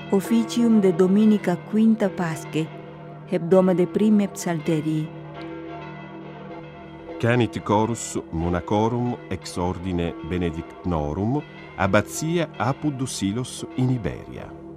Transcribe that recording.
officium de Dominica quinta Pasche, hebdoma de prime psalterii. Canit chorus monacorum ex ordine benedictnorum, abbatia Apud Silos in Iberia.